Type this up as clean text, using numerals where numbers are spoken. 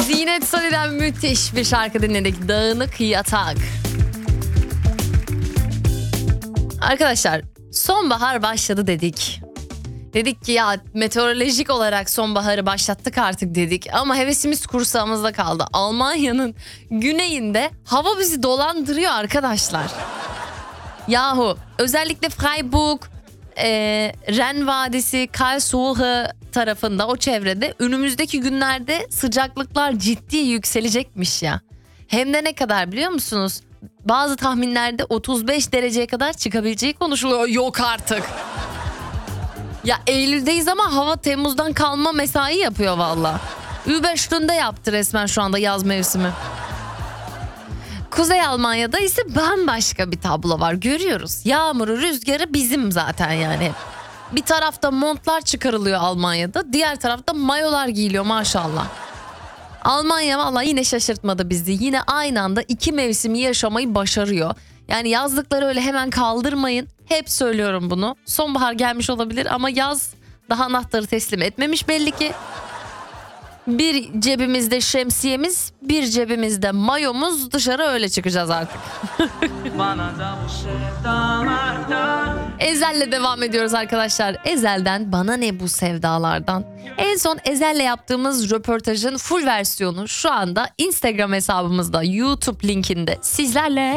Zinet Salih'den müthiş bir şarkı dinledik. Dağınık Yatak. Arkadaşlar sonbahar başladı dedik. Dedik ki ya meteorolojik olarak sonbaharı başlattık artık dedik. Ama hevesimiz kursağımızda kaldı. Almanya'nın güneyinde hava bizi dolandırıyor arkadaşlar. Yahu özellikle Freiburg, Ren Vadisi, Karlsruhe tarafında, o çevrede önümüzdeki günlerde sıcaklıklar ciddi yükselecekmiş ya. Hem de ne kadar biliyor musunuz? Bazı tahminlerde 35 dereceye kadar çıkabileceği konuşuluyor. Yok artık. Ya Eylül'deyiz ama hava Temmuz'dan kalma mesai yapıyor valla. Überstunde yaptı resmen şu anda yaz mevsimi. Kuzey Almanya'da ise bambaşka bir tablo var, görüyoruz. Yağmuru, rüzgarı bizim zaten yani. Bir tarafta montlar çıkarılıyor Almanya'da, diğer tarafta mayolar giyiliyor maşallah. Almanya valla yine şaşırtmadı bizi. Yine aynı anda iki mevsimi yaşamayı başarıyor. Yani yazlıkları öyle hemen kaldırmayın. Hep söylüyorum bunu. Sonbahar gelmiş olabilir ama yaz daha anahtarı teslim etmemiş belli ki. Bir cebimizde şemsiyemiz, bir cebimizde mayomuz, dışarı öyle çıkacağız artık. Ezel'le devam ediyoruz arkadaşlar. Ezel'den Bana Ne Bu Sevdalardan. En son Ezel'le yaptığımız röportajın full versiyonu şu anda Instagram hesabımızda, YouTube linkinde sizlerle.